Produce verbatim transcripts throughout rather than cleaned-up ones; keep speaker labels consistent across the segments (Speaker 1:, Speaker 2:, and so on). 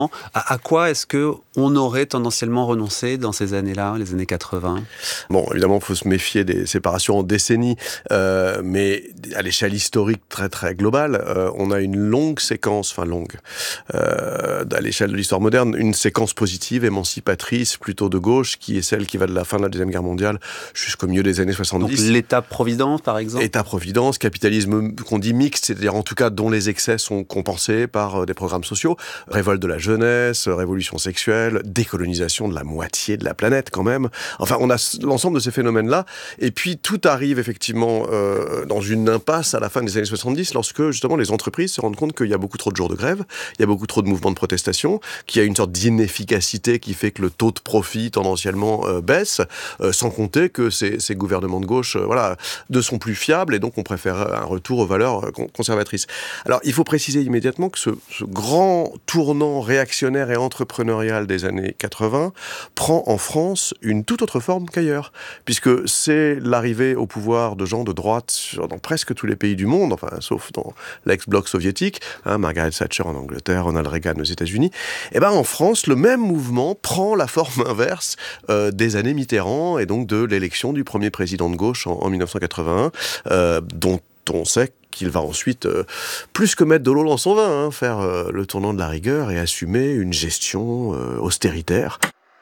Speaker 1: À, à quoi est-ce qu'on aurait tendanciellement renoncé dans ces années-là, les années quatre-vingts ?
Speaker 2: Bon, évidemment, il faut se méfier des séparations en décennies, euh, mais à l'échelle historique très très globale, euh, on a une longue séquence, enfin longue, euh, à l'échelle de l'histoire moderne, une séquence positive, émancipatrice, plutôt de gauche, qui est celle qui va de la fin de la Deuxième Guerre mondiale jusqu'au milieu des années soixante-dix.
Speaker 1: Donc l'État-providence, par exemple ?
Speaker 2: État-providence, capitalisme qu'on dit mixte, c'est-à-dire en tout cas dont les excès sont compensés par des programmes sociaux, révolte de la jeunesse, révolution sexuelle, décolonisation de la moitié de la planète quand même. Enfin, on a l'ensemble de ces phénomènes-là. Et puis, tout arrive effectivement euh, dans une impasse à la fin des années soixante-dix, lorsque justement les entreprises se rendent compte qu'il y a beaucoup trop de jours de grève, il y a beaucoup trop de mouvements de protestation, qu'il y a une sorte d'inefficacité qui fait que le taux de profit tendanciellement euh, baisse, euh, sans compter que ces, ces gouvernements de gauche euh, voilà, ne sont plus fiables et donc on préfère un retour aux valeurs euh, conservatrices. Alors, il faut préciser immédiatement que ce, ce grand tournant réactionnaire et entrepreneurial des années quatre-vingts prend en France une toute autre forme qu'ailleurs, puisque c'est l'arrivée au pouvoir de gens de droite dans presque tous les pays du monde, enfin sauf dans l'ex-bloc soviétique, hein, Margaret Thatcher en Angleterre, Ronald Reagan aux États-Unis. Et ben en France, le même mouvement prend la forme inverse euh, des années Mitterrand et donc de l'élection du premier président de gauche en, en dix-neuf cent quatre-vingt-un, euh, dont on sait qu'il va ensuite, euh, plus que mettre de l'eau dans son vin, hein, faire euh, le tournant de la rigueur et assumer une gestion euh, austéritaire.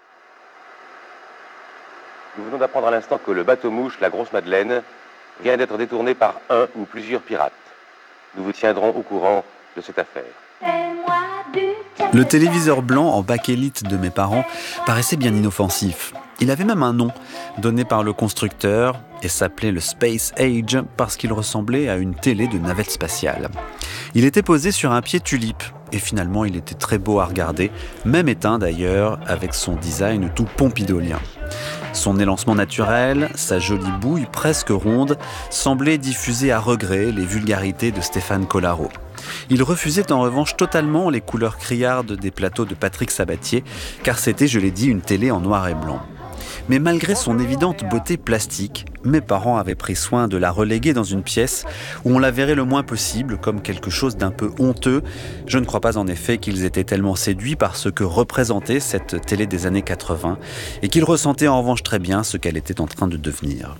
Speaker 3: Nous venons d'apprendre à l'instant que le bateau-mouche, la Grosse Madeleine, vient d'être détourné par un ou plusieurs pirates. Nous vous tiendrons au courant de cette affaire.
Speaker 1: Le téléviseur blanc en bakélite de mes parents paraissait bien inoffensif. Il avait même un nom, donné par le constructeur, et s'appelait le Space Age parce qu'il ressemblait à une télé de navette spatiale. Il était posé sur un pied tulipe, et finalement il était très beau à regarder, même éteint d'ailleurs, avec son design tout pompidolien. Son élancement naturel, sa jolie bouille presque ronde, semblait diffuser à regret les vulgarités de Stéphane Collaro. Il refusait en revanche totalement les couleurs criardes des plateaux de Patrick Sabatier, car c'était, je l'ai dit, une télé en noir et blanc. Mais malgré son évidente beauté plastique, mes parents avaient pris soin de la reléguer dans une pièce où on la verrait le moins possible, comme quelque chose d'un peu honteux. Je ne crois pas en effet qu'ils étaient tellement séduits par ce que représentait cette télé des années quatre-vingts, et qu'ils ressentaient en revanche très bien ce qu'elle était en train de devenir.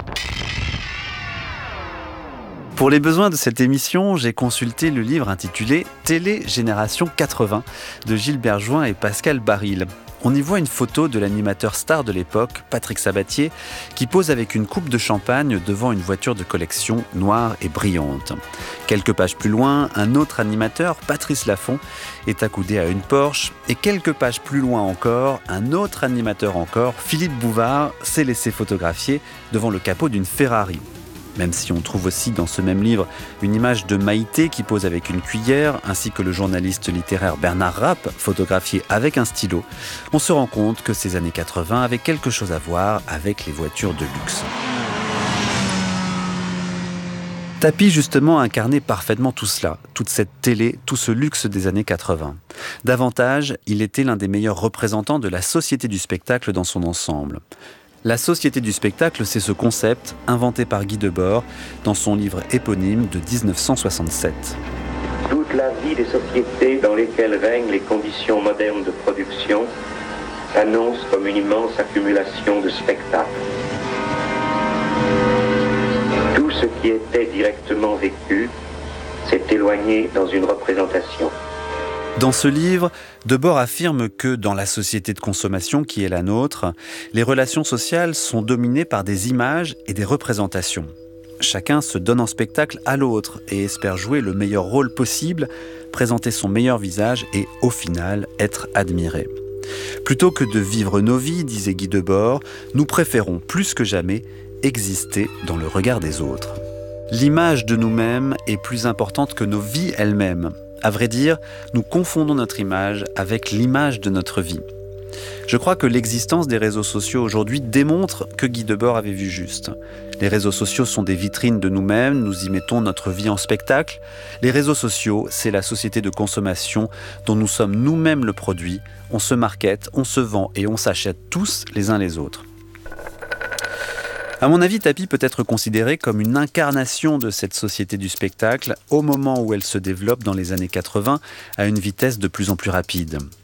Speaker 1: Pour les besoins de cette émission, j'ai consulté le livre intitulé « Télé Génération quatre-vingts » de Gilles Berjoin et Pascal Baril. On y voit une photo de l'animateur star de l'époque, Patrick Sabatier, qui pose avec une coupe de champagne devant une voiture de collection noire et brillante. Quelques pages plus loin, un autre animateur, Patrice Laffont, est accoudé à une Porsche. Et quelques pages plus loin encore, un autre animateur encore, Philippe Bouvard, s'est laissé photographier devant le capot d'une Ferrari. Même si on trouve aussi dans ce même livre une image de Maïté qui pose avec une cuillère, ainsi que le journaliste littéraire Bernard Rapp, photographié avec un stylo, on se rend compte que ces années quatre-vingts avaient quelque chose à voir avec les voitures de luxe. Tapi, justement, incarnait parfaitement tout cela, toute cette télé, tout ce luxe des années quatre-vingts. Davantage, il était l'un des meilleurs représentants de la société du spectacle dans son ensemble. La société du spectacle, c'est ce concept inventé par Guy Debord dans son livre éponyme de dix-neuf cent soixante-sept.
Speaker 4: Toute la vie des sociétés dans lesquelles règnent les conditions modernes de production s'annonce comme une immense accumulation de spectacles. Tout ce qui était directement vécu s'est éloigné dans une représentation.
Speaker 1: Dans ce livre, Debord affirme que dans la société de consommation qui est la nôtre, les relations sociales sont dominées par des images et des représentations. Chacun se donne en spectacle à l'autre et espère jouer le meilleur rôle possible, présenter son meilleur visage et, au final, être admiré. Plutôt que de vivre nos vies, disait Guy Debord, nous préférons plus que jamais exister dans le regard des autres. L'image de nous-mêmes est plus importante que nos vies elles-mêmes. À vrai dire, nous confondons notre image avec l'image de notre vie. Je crois que l'existence des réseaux sociaux aujourd'hui démontre que Guy Debord avait vu juste. Les réseaux sociaux sont des vitrines de nous-mêmes, nous y mettons notre vie en spectacle. Les réseaux sociaux, c'est la société de consommation dont nous sommes nous-mêmes le produit. On se markete, on se vend et on s'achète tous les uns les autres. À mon avis, Tapi peut être considérée comme une incarnation de cette société du spectacle au moment où elle se développe dans les années quatre-vingts à une vitesse de plus en plus rapide.